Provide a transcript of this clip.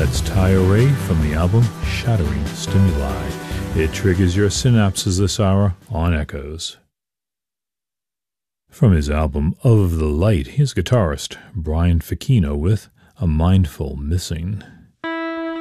That's Tyre Ray from the album Shattering Stimuli. It triggers your synapses this hour on Echoes. From his album Of the Light, here's guitarist Brian Ficino with A Mindful Missing.